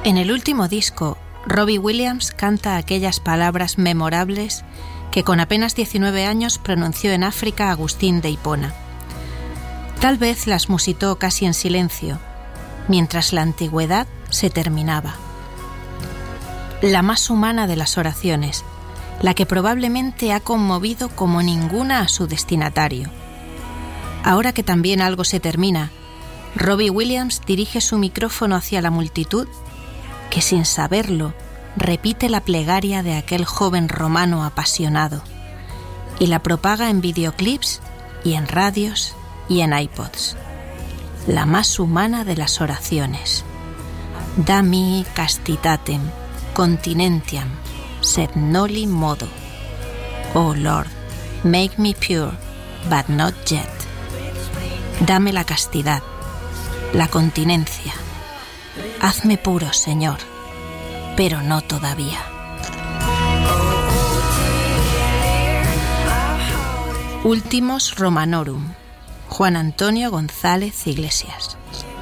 En el último disco, Robbie Williams canta aquellas palabras memorables que con apenas 19 años pronunció en África Agustín de Hipona. Tal vez las musitó casi en silencio, mientras la antigüedad se terminaba. La más humana de las oraciones, la que probablemente ha conmovido como ninguna a su destinatario. Ahora que también algo se termina, Robbie Williams dirige su micrófono hacia la multitud que, sin saberlo, repite la plegaria de aquel joven romano apasionado y la propaga en videoclips y en radios y en iPods. La más humana de las oraciones. Da mi castitatem, continentiam, sed noli modo. Oh Lord, make me pure, but not yet. Dame la castidad, la continencia. Hazme puro, Señor, pero no todavía. Últimos Romanorum, Juan Antonio González Iglesias.